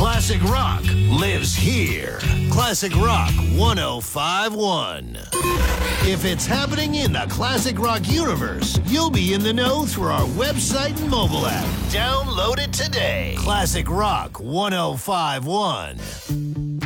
Classic rock lives here. Classic Rock 1051. If it's happening in the Classic Rock universe, you'll be in the know through our website and mobile app. Download it today. Classic Rock 1051.